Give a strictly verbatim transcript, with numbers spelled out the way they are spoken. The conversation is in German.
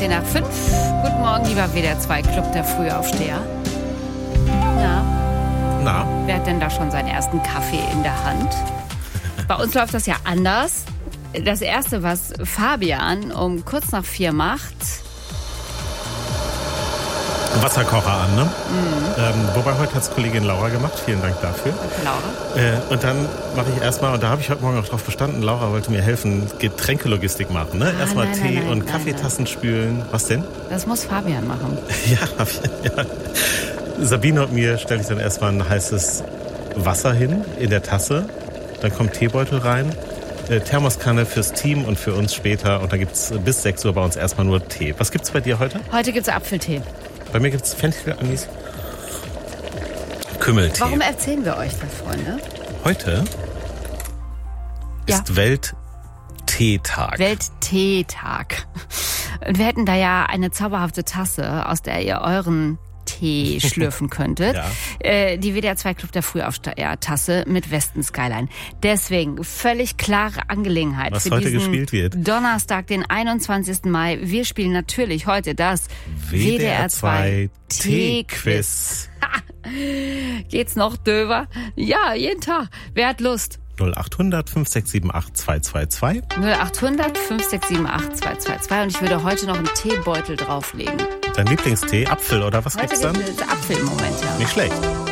zehn nach fünf. Guten Morgen, lieber W D R zwei Club der Frühaufsteher. Na? Na? Wer hat denn da schon seinen ersten Kaffee in der Hand? Bei uns läuft das ja anders. Das Erste, was Fabian um kurz nach vier macht... Wasserkocher an, ne? Mhm. Ähm, wobei heute hat es Kollegin Laura gemacht. Vielen Dank dafür. Danke, Laura. Äh, und dann mache ich erstmal, und da habe ich heute Morgen auch drauf bestanden, Laura wollte mir helfen, Getränkelogistik machen, ne? Ah, erstmal nein, Tee nein, nein, und nein, Kaffeetassen nein. spülen. Was denn? Das muss Fabian machen. Ja, hab ich, ja. Sabine und mir stelle ich dann erstmal ein heißes Wasser hin in der Tasse. Dann kommt Teebeutel rein. Äh, Thermoskanne fürs Team und für uns später. Und dann gibt's bis sechs Uhr bei uns erstmal nur Tee. Was gibt's bei dir heute? Heute gibt's Apfeltee. Bei mir gibt's Fenchel, Anis, Kümmeltee. Warum erzählen wir euch das, Freunde? Heute Ja. ist Weltteetag. Weltteetag. Und wir hätten da ja eine zauberhafte Tasse, aus der ihr euren Tee schlürfen könntet. Ja. Äh, die W D R zwei Club der Frühaufsteher-Tasse mit Westen Skyline. Deswegen völlig klare Angelegenheit. Was für heute diesen gespielt wird. Donnerstag, den einundzwanzigsten Mai. Wir spielen natürlich heute das W D R zwei Tee-Quiz. Geht's noch, Döver? Ja, jeden Tag. Wer hat Lust? null acht hundert fünf sechs sieben acht zwei zwei zwei. null acht hundert fünf sechs sieben acht zwei zwei zwei. Und ich würde heute noch einen Teebeutel drauflegen. Dein Lieblingstee, Apfel oder was Heute gibt's dann? gibt es Apfel im Moment, ja. Nicht schlecht.